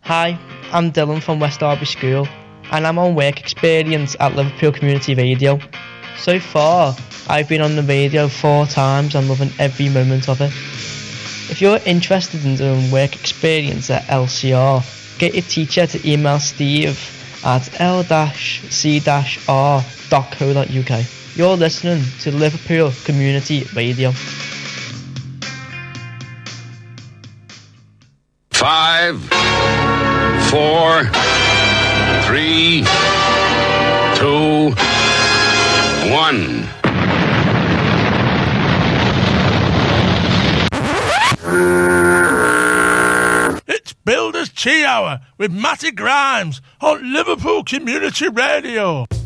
Hi, I'm Dylan from West Derby School and I'm on work experience at Liverpool Community Radio. So far, I've been on the radio 4 times and loving every moment of it. If you're interested in doing work experience at LCR, get your teacher to email Steve at l-c-r.co.uk. You're listening to Liverpool Community Radio. 5, 4, 3, 2, 1. It's Builders Tea Hour with Matty Grimes on Liverpool Community Radio.